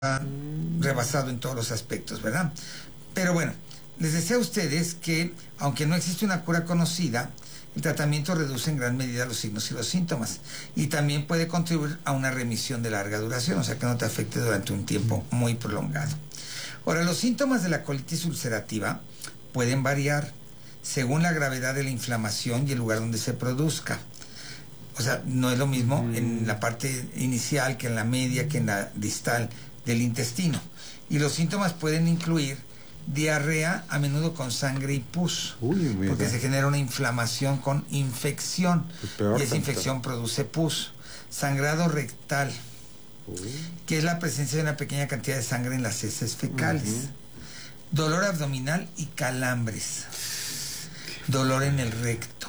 rebasado en todos los aspectos, ¿verdad? Pero bueno, les decía a ustedes que, aunque no existe una cura conocida, el tratamiento reduce en gran medida los signos y los síntomas y también puede contribuir a una remisión de larga duración, o sea que no te afecte durante un tiempo muy prolongado. Ahora, los síntomas de la colitis ulcerativa pueden variar según la gravedad de la inflamación y el lugar donde se produzca. O sea, no es lo mismo en la parte inicial que en la media que en la distal del intestino. Y los síntomas pueden incluir diarrea, a menudo con sangre y pus, porque se genera una inflamación con infección, y esa infección produce pus. Sangrado rectal, que es la presencia de una pequeña cantidad de sangre en las heces fecales. Dolor abdominal y calambres. Dolor en el recto.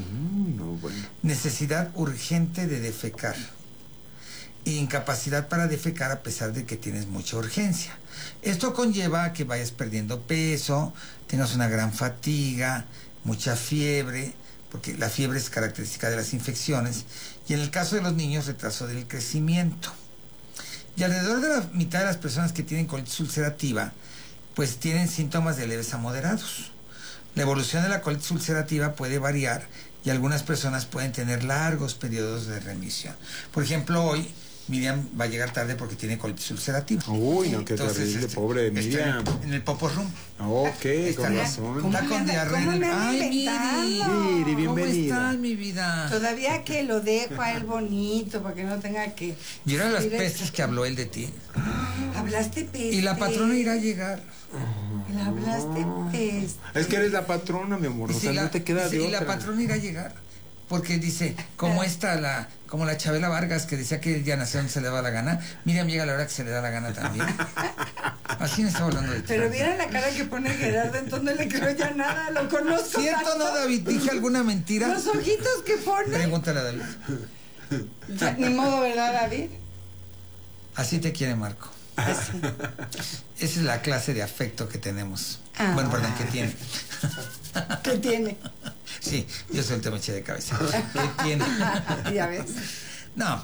Necesidad urgente de defecar. Incapacidad para defecar a pesar de que tienes mucha urgencia. Esto conlleva a que vayas perdiendo peso, tengas una gran fatiga, mucha fiebre, porque la fiebre es característica de las infecciones, y en el caso de los niños, retraso del crecimiento. Y alrededor de la mitad de las personas que tienen colitis ulcerativa, pues tienen síntomas de leves a moderados. La evolución de la colitis ulcerativa puede variar y algunas personas pueden tener largos periodos de remisión. Por ejemplo, hoy Miriam va a llegar tarde porque tiene colitis ulcerativa. Uy, no, qué terrible, pobre Miriam. En el Popo Room. Ok, con razón. Está con diarrea. Ay, Miri, bienvenida. ¿Cómo estás, mi vida? Todavía que lo dejo a él bonito para que no tenga que... ¿Vieron las pestes que habló él de ti? Hablaste peste. Y la patrona irá a llegar. Le hablaste peste. Es que eres la patrona, mi amor. O sea, no te queda de otra. Y la patrona irá a llegar. Porque dice, como la Chabela Vargas que decía que ella nació donde se le daba la gana, Miriam llega a la hora que se le da la gana también. Así me estaba hablando de ti. Pero vieron la cara que pone Gerardo, entonces no le creo ya nada, lo conozco. ¿Cierto tanto. no, David? ¿Dije alguna mentira? Los ojitos que pone. Pregúntale a David. Ya, ni modo, ¿verdad, David? Así te quiere Marco. Así. Esa es la clase de afecto que tenemos. Bueno, perdón, que tiene. ¿Qué tiene? Sí, yo solté me eché de cabeza. ¿Qué tiene? Ya ves. No,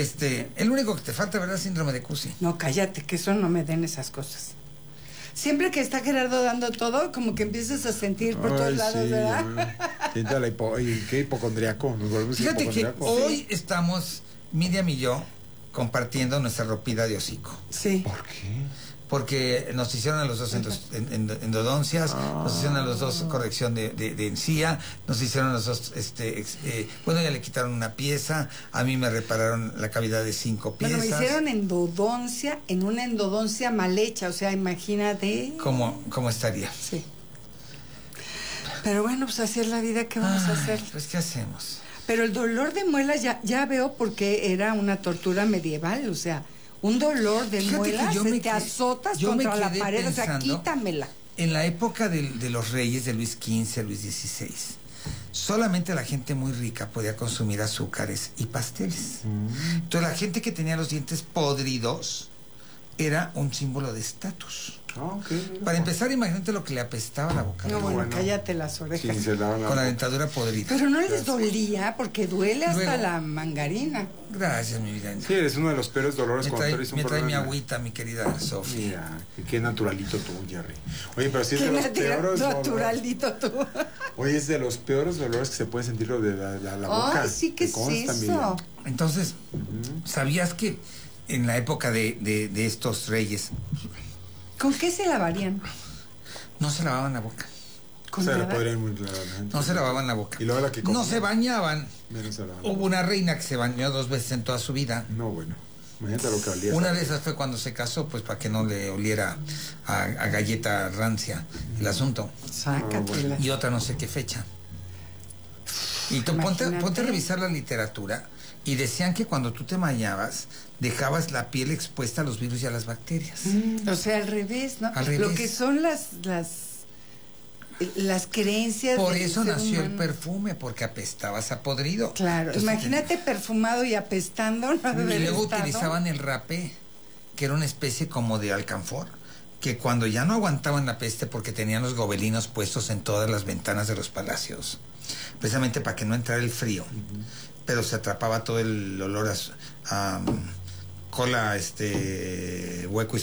el único que te falta, ¿verdad? Síndrome de Cusi. No, cállate, que eso no me den esas cosas. Siempre que está Gerardo dando todo, como que empiezas a sentir por todos lados, ¿verdad? Sienta la qué hipocondriaco. Fíjate que hoy estamos, Miriam y yo, compartiendo nuestra ropita de hocico. Sí. ¿Por qué? Porque nos hicieron a los dos endodoncias, nos hicieron a los dos corrección de encía, nos hicieron a los dos, bueno, ya le quitaron una pieza, a mí me repararon la cavidad de 5 piezas. Bueno, me hicieron endodoncia en una endodoncia mal hecha, o sea, imagínate. ¿Cómo estaría? Sí. Pero bueno, pues así es la vida, ¿qué vamos a hacer? Pues, ¿qué hacemos? Pero el dolor de muelas ya veo por qué era una tortura medieval, o sea, un dolor de muelas, te azotas contra la pared, o sea, quítamela. En la época de los reyes, de Luis XV, Luis XVI, solamente la gente muy rica podía consumir azúcares y pasteles. Entonces la gente que tenía los dientes podridos era un símbolo de estatus. Para empezar, imagínate lo que le apestaba la boca. No, bueno, cállate las orejas. Sí, con la dentadura podrida. Pero no les dolía, porque duele hasta la mangarina. Gracias, mi vida. Sí, es uno de los peores dolores Me trae mi agüita, mi querida Sofía. Mira, qué naturalito tú, Jerry. Oye, pero sí es de los peores naturalito tú. Oye, es de los peores dolores que se puede sentir lo de la boca. Ay, sí, que es eso. Entonces, ¿sabías que en la época de estos reyes, ¿con qué se lavarían? no se lavaban la boca? Se la podrían muy claramente. No se lavaban la boca. Y luego la que comía, no se bañaban. Menos se lavaban. Hubo una reina que se bañó 2 veces en toda su vida. No, bueno. Imagínate lo que valía. Una de esas fue cuando se casó, pues para que no le oliera a galleta rancia el asunto. Sácatela. Y otra no sé qué fecha. Y tú ponte a revisar la literatura. Y decían que cuando tú te bañabas, dejabas la piel expuesta a los virus y a las bacterias. O sea, al revés, ¿no? Al revés. Lo que son las creencias. Por eso nació el perfume, porque apestabas a podrido. Claro, entonces, imagínate perfumado y apestando. Y luego utilizaban el rapé, que era una especie como de alcanfor, que cuando ya no aguantaban la peste, porque tenían los gobelinos puestos en todas las ventanas de los palacios, precisamente para que no entrara el frío, pero se atrapaba todo el olor cola hueco y